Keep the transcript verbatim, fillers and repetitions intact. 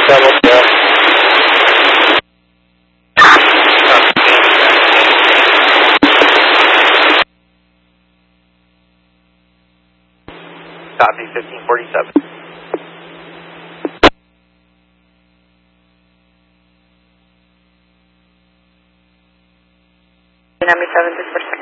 Double check. Copy, fifteen forty-seven. Dynamic seven, six percent.